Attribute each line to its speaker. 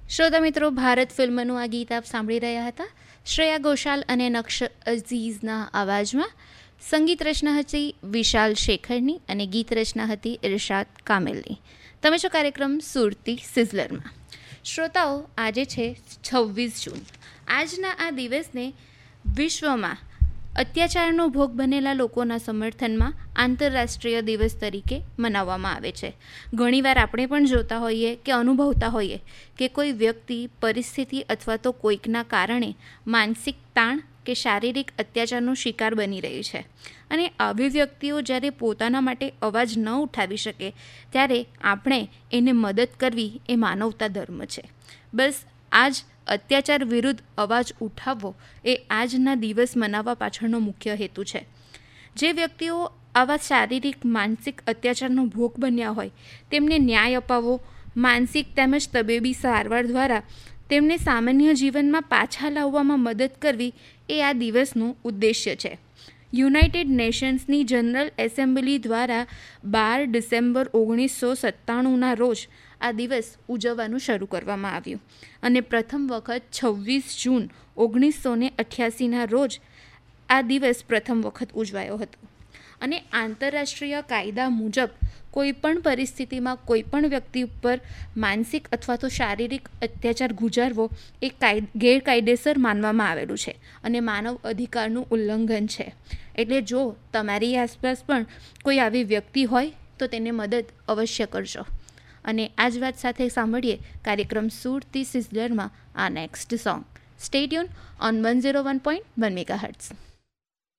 Speaker 1: શ્રોતા મિત્રો, ભારત ફિલ્મનું આ ગીત આપ સાંભળી રહ્યા હતા. શ્રેયા ઘોષાલ અને નક્શ અઝીઝના અવાજમાં. સંગીત રચના હતી વિશાલ શેખરની અને ગીત રચના હતી ઇરશાદ કામિલની. તમે છો કાર્યક્રમ સુરતી સિઝલરમાં. શ્રોતાઓ, આજે છે 26 જૂન. આજના આ દિવસને વિશ્વમાં અત્યાચારનો ભોગ બનેલા લોકોના સમર્થનમાં આંતરરાષ્ટ્રીય દિવસ તરીકે મનાવવામાં આવે છે. ઘણીવાર આપણે પણ જોતા હોઈએ કે અનુભવતા હોઈએ કે કોઈ વ્યક્તિ, પરિસ્થિતિ અથવા તો કોઈકના કારણે માનસિક તાણ કે શારીરિક અત્યાચારનો શિકાર બની રહી છે. અને આવી વ્યક્તિઓ જ્યારે પોતાના માટે અવાજ ન ઉઠાવી શકે ત્યારે આપણે એને મદદ કરવી એ માનવતા ધર્મ છે. બસ આ જ અત્યાચાર વિરુદ્ધ અવાજ ઉઠાવવો એ આજના દિવસ મનાવવા પાછળનો મુખ્ય હેતુ છે. જે વ્યક્તિઓ આવા શારીરિક માનસિક અત્યાચારનો ભોગ બન્યા હોય તેમને ન્યાય અપાવવો, માનસિક તેમજ તબીબી સારવાર દ્વારા તેમને સામાન્ય જીવનમાં પાછા લાવવામાં મદદ કરવી એ આ દિવસનું ઉદ્દેશ્ય છે. યુનાઇટેડ નેશન્સની જનરલ એસેમ્બલી દ્વારા 12 ડિસેમ્બર 1997ના રોજ આ દિવસ ઉજવવાનું શરૂ કરવામાં આવ્યું અને પ્રથમ વખત 26 જૂન 1988ના રોજ આ દિવસ પ્રથમ વખત ઉજવાયો હતો. અને આંતરરાષ્ટ્રીય કાયદા મુજબ કોઈપણ પરિસ્થિતિમાં કોઈપણ વ્યક્તિ ઉપર માનસિક અથવા તો શારીરિક અત્યાચાર ગુજારવો એ ગેરકાયદેસર માનવામાં આવેલું છે અને માનવ અધિકારનું ઉલ્લંઘન છે. એટલે જો તમારી આસપાસ પણ કોઈ આવી વ્યક્તિ હોય તો તેને મદદ અવશ્ય કરજો. અને આ જ વાત સાથે સાંભળીએ કાર્યક્રમ સુરતી સિઝલરમાં આ next song. Stay tune on 101.1 megahertz.